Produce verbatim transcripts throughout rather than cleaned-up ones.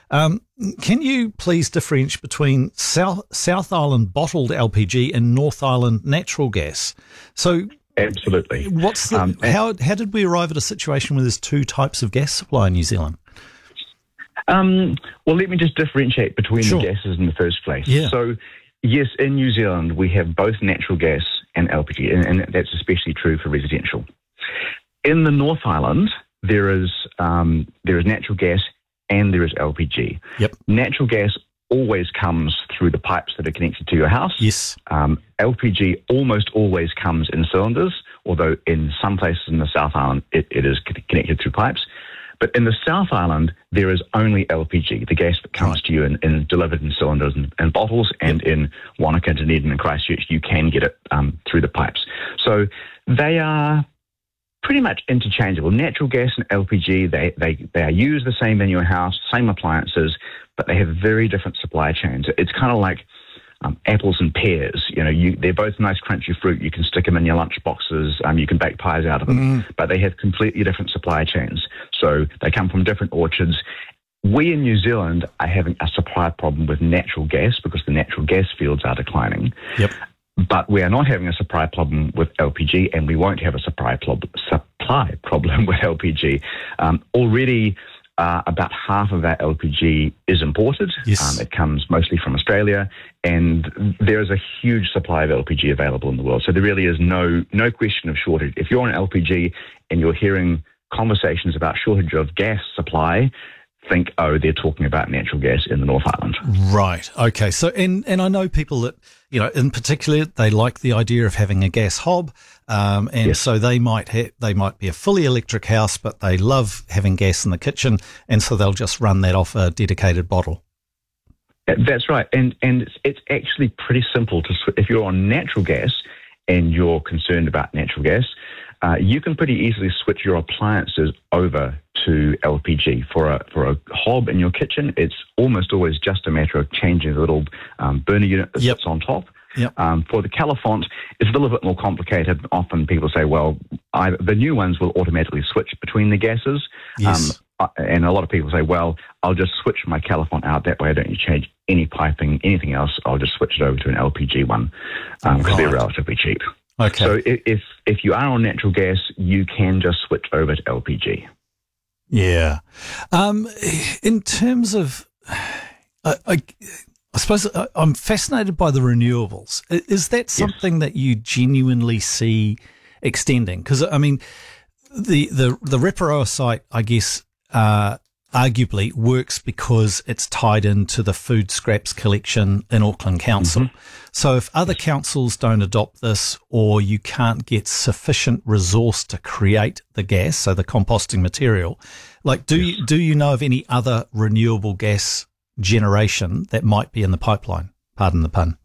Um, can you please differentiate between South, South Island bottled L P G and North Island natural gas? So, absolutely. What's the, um, how how did we arrive at a situation where there's two types of gas supply in New Zealand? Um, well, let me just differentiate between Sure. the gases in the first place. Yeah. So, yes, in New Zealand we have both natural gas and L P G, and, and that's especially true for residential. In the North Island, there is um, there is natural gas and there is L P G. Yep. Natural gas always comes through the pipes that are connected to your house. Yes. Um, L P G almost always comes in cylinders, although in some places in the South Island it, it is connected through pipes. But in the South Island, there is only L P G, the gas that comes Right. to you in, in delivered in cylinders and, and bottles, and in Wanaka, Dunedin and Christchurch, you can get it um, through the pipes. So they are pretty much interchangeable. Natural gas and L P G, they, they, they are used the same in your house, same appliances, but they have very different supply chains. It's kind of like um, apples and pears. You know, you, they're both nice crunchy fruit. You can stick them in your lunch boxes. Um, you can bake pies out of them, Mm. but they have completely different supply chains. So they come from different orchards. We in New Zealand are having a supply problem with natural gas because the natural gas fields are declining. Yep. But we are not having a supply problem with L P G, and we won't have a supply, prob- supply problem with L P G. Um, already, uh, about half of our L P G is imported. Yes. Um, it comes mostly from Australia, and there is a huge supply of L P G available in the world. So there really is no no question of shortage. If you're on L P G and you're hearing conversations about shortage of gas supply, think, oh, they're talking about natural gas in the North Island. Right. Okay. So, and, and I know people that, you know, in particular, they like the idea of having a gas hob. Um, and Yes. so they might ha- they might be a fully electric house, but they love having gas in the kitchen. And so they'll just run that off a dedicated bottle. That's right. And, and it's, it's actually pretty simple to, sw- if you're on natural gas and you're concerned about natural gas, uh, you can pretty easily switch your appliances over to L P G. For a for a hob in your kitchen, it's almost always just a matter of changing the little um, burner unit that Yep. sits on top. Yep. Um, for the Califont, it's a little bit more complicated. Often people say, well, I, the new ones will automatically switch between the gases. Yes. Um, uh, and a lot of people say, well, I'll just switch my Califont out. That way I don't need to change any piping, anything else. I'll just switch it over to an L P G one because um, they're Right. relatively cheap. Okay. So i- if if you are on natural gas, you can just switch over to L P G. Yeah. Um, in terms of, I, I, I suppose I- I'm fascinated by the renewables. I- Is that something that you genuinely see extending? Because, I mean, the, the, the Reparoa site, I guess, uh, arguably works because it's tied into the food scraps collection in Auckland Council. Mm-hmm. So if other councils don't adopt this, or you can't get sufficient resource to create the gas, so the composting material, like do you, do you know of any other renewable gas generation that might be in the pipeline? Pardon the pun.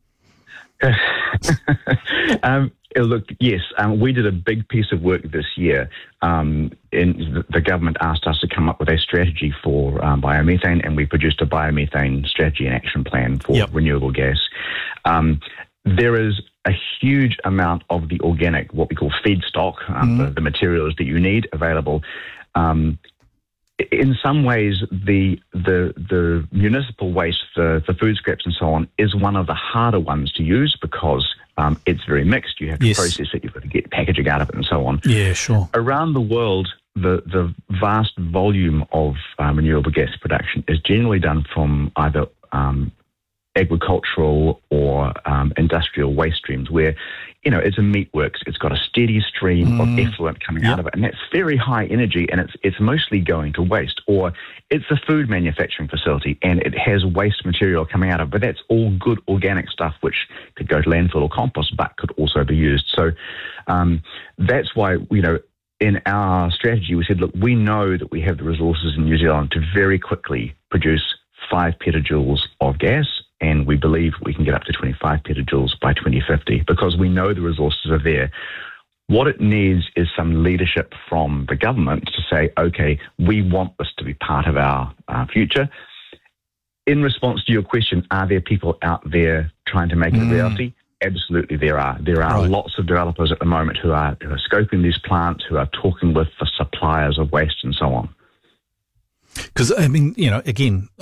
um, look, yes, um, we did a big piece of work this year. Um, in the, the government asked us to come up with a strategy for um, biomethane, and we produced a biomethane strategy and action plan for Yep. renewable gas. Um, there is a huge amount of the organic, what we call feedstock, um, the, the materials that you need available. Um, in some ways, the the the municipal waste, the, the food scraps and so on, is one of the harder ones to use because um, it's very mixed. You have to Yes. process it, you've got to get packaging out of it and so on. Yeah, sure. Around the world, the, the vast volume of um, renewable gas production is generally done from either um, agricultural or um, industrial waste streams where, you know, it's a meatworks. It's got a steady stream of effluent coming Yep. out of it, and that's very high energy, and it's it's mostly going to waste. Or it's a food manufacturing facility, and it has waste material coming out of it, but that's all good organic stuff which could go to landfill or compost, but could also be used. So um, that's why, you know, in our strategy, we said, look, we know that we have the resources in New Zealand to very quickly produce five petajoules of gas, and we believe we can get up to twenty-five petajoules by twenty fifty because we know the resources are there. What it needs is some leadership from the government to say, okay, we want this to be part of our uh, future. In response to your question, are there people out there trying to make it a reality? Absolutely, there are. There are Right. lots of developers at the moment who are, who are scoping these plants, who are talking with the suppliers of waste and so on. Because, I mean, you know, again,